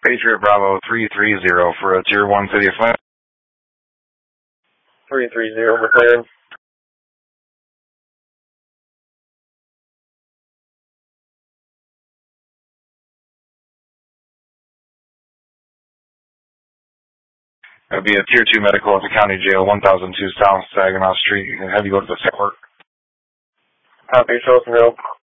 Patriot Bravo 330 for a Tier 1 City of Flint. 330, McLaren. That would be a Tier 2 medical at the County Jail, 1002 South Saginaw Street. Have you go to the support. Copy, show us no.